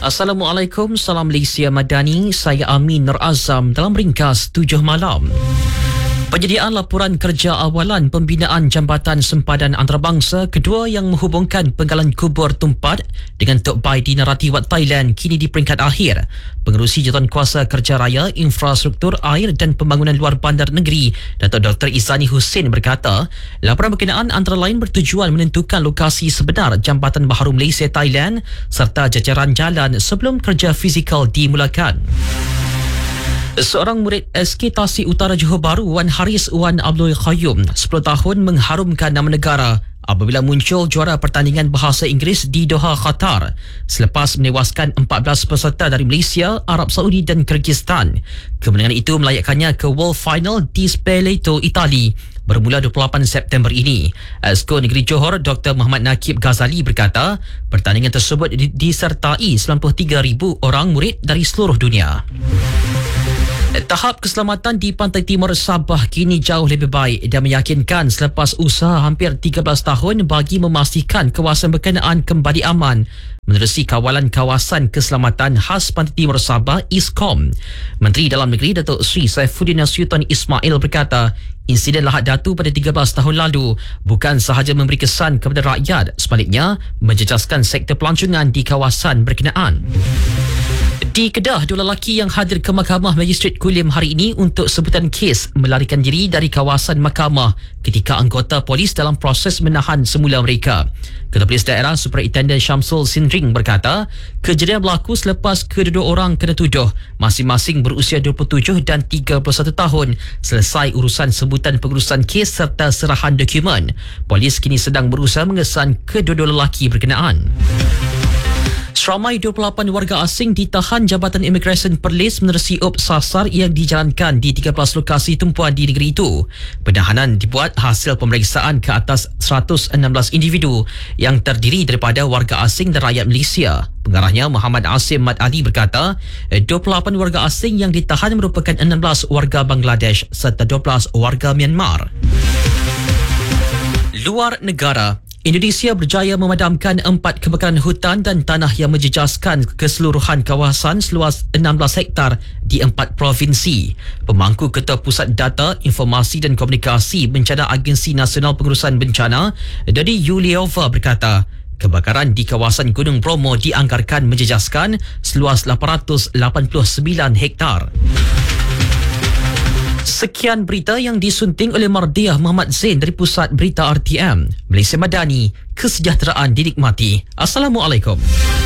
Assalamualaikum, salam Malaysia Madani. Saya Amin Nur Azam dalam ringkas 7 malam. Penyediaan laporan kerja awalan pembinaan jambatan sempadan antarabangsa kedua yang menghubungkan penggalan kubur Tumpat dengan Tok Bai di Narathiwat Thailand kini di peringkat akhir. Pengerusi Jawatankuasa Kerja Raya, Infrastruktur Air dan Pembangunan Luar Bandar Negeri, Datuk Dr. Izani Hussein berkata, laporan berkenaan antara lain bertujuan menentukan lokasi sebenar Jambatan Baharu Malaysia Thailand serta jajaran jalan sebelum kerja fizikal dimulakan. Seorang murid SK Tasik Utara Johor Bahru, Wan Haris Wan Abdul Qayyum, 10 tahun mengharumkan nama negara apabila muncul juara pertandingan bahasa Inggeris di Doha, Qatar selepas menewaskan 14 peserta dari Malaysia, Arab Saudi dan Kyrgyzstan. Kemenangan itu melayakkannya ke World Final di Spoleto, Itali bermula 28 September ini. Esko Negeri Johor Dr. Muhammad Nakib Ghazali berkata, pertandingan tersebut disertai 93,000 orang murid dari seluruh dunia. Tahap keselamatan di pantai timur Sabah kini jauh lebih baik dan meyakinkan selepas usaha hampir 13 tahun bagi memastikan kawasan berkenaan kembali aman menerusi kawalan kawasan keselamatan khas pantai timur Sabah ISKOM. Menteri Dalam Negeri Datuk Seri Saifuddin Nasution Ismail berkata, insiden Lahad Datu pada 13 tahun lalu bukan sahaja memberi kesan kepada rakyat, sebaliknya menjejaskan sektor pelancongan di kawasan berkenaan. Di Kedah, dua lelaki yang hadir ke Mahkamah Magistrate Kulim hari ini untuk sebutan kes melarikan diri dari kawasan mahkamah ketika anggota polis dalam proses menahan semula mereka. Ketua Polis Daerah Superintendent Syamsul Sindring berkata, kejadian berlaku selepas kedua orang kena tuduh masing-masing berusia 27 dan 31 tahun selesai urusan sebutan pengurusan kes serta serahan dokumen. Polis kini sedang berusaha mengesan kedua-dua lelaki berkenaan. Seramai 28 warga asing ditahan Jabatan Imigresen Perlis menerusi sasar yang dijalankan di 13 lokasi tumpuan di negeri itu. Penahanan dibuat hasil pemeriksaan ke atas 116 individu yang terdiri daripada warga asing dan rakyat Malaysia. Pengarahnya Muhammad Asim Mat Ali berkata, 28 warga asing yang ditahan merupakan 16 warga Bangladesh serta 12 warga Myanmar. Luar negara, Indonesia berjaya memadamkan 4 kebakaran hutan dan tanah yang menjejaskan keseluruhan kawasan seluas 16 hektar di 4 provinsi. Pemangku Ketua Pusat Data, Informasi dan Komunikasi Bencana Agensi Nasional Pengurusan Bencana, Dodi Yuliova berkata, kebakaran di kawasan Gunung Bromo dianggarkan menjejaskan seluas 889 hektar. Sekian berita yang disunting oleh Mardiah Muhammad Zain dari Pusat Berita RTM. Malaysia Madani, kesejahteraan dinikmati. Assalamualaikum.